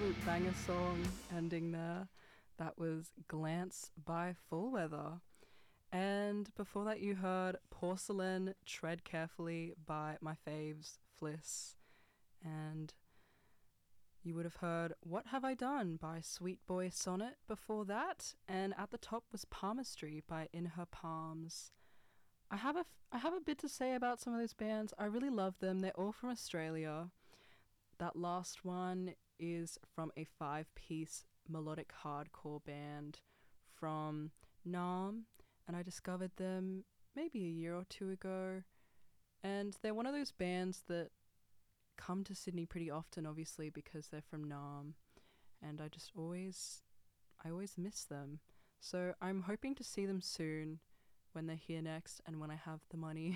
absolute banger song ending there. That was Glance by Full Weather. And before that, you heard Porcelain Tread Carefully by my faves, Fliss. And you would have heard What Have I Done by Sweet Boy Sonnet before that. And at the top was Palmistry by In Her Palms. I have a bit to say about some of those bands. I really love them. They're all from Australia. That last one is from a 5-piece melodic hardcore band from Nam, and I discovered them maybe a year or two ago. And they're one of those bands that come to Sydney pretty often, obviously, because they're from Nam, and I always miss them. So I'm hoping to see them soon when they're here next and when I have the money.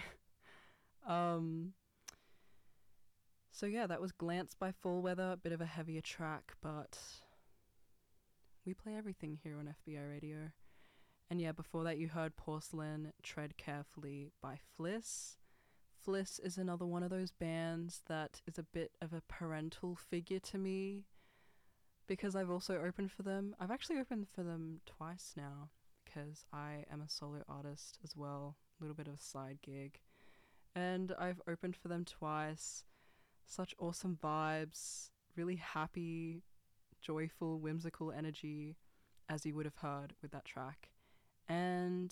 So yeah, that was Glance by Full Weather, a bit of a heavier track, but we play everything here on FBI Radio. And yeah, before that you heard Porcelain Tread Carefully by Fliss. Fliss is another one of those bands that is a bit of a parental figure to me because I've also opened for them. I've actually opened for them twice now because I am a solo artist as well, a little bit of a side gig. And I've opened for them twice. Such awesome vibes, really happy, joyful, whimsical energy, as you would have heard with that track. And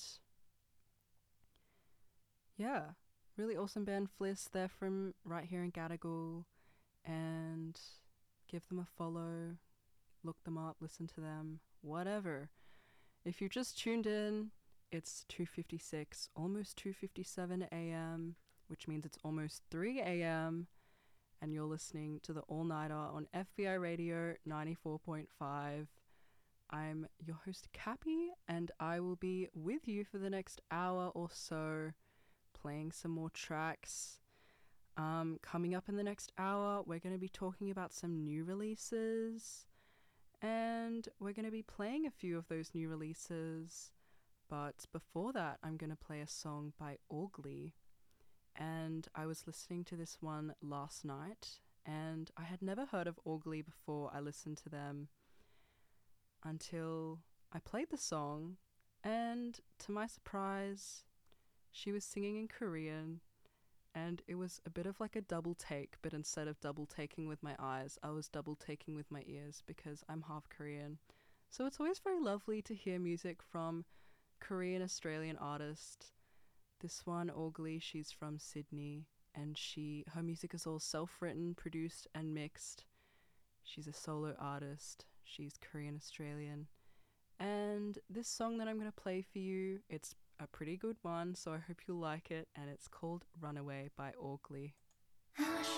yeah, really awesome band Fliss. They're from right here in Gadigal, and give them a follow, look them up, listen to them, whatever. If you just tuned in, it's 2:56, almost 2:57 a.m., which means it's almost 3 a.m., and you're listening to the All-Nighter on FBI Radio 94.5. I'm your host, Cappy, and I will be with you for the next hour or so, playing some more tracks. Coming up in the next hour, we're going to be talking about some new releases, and we're going to be playing a few of those new releases. But before that, I'm going to play a song by Orgly. And I was listening to this one last night, and I had never heard of Orgly before I listened to them until I played the song, and to my surprise, she was singing in Korean, and it was a bit of like a double take, but instead of double taking with my eyes, I was double taking with my ears because I'm half Korean. So it's always very lovely to hear music from Korean Australian artists. This one, Orgly, she's from Sydney, and her music is all self-written, produced, and mixed. She's a solo artist. She's Korean Australian. And this song that I'm going to play for you, it's a pretty good one, so I hope you'll like it, and it's called Runaway by Orgly.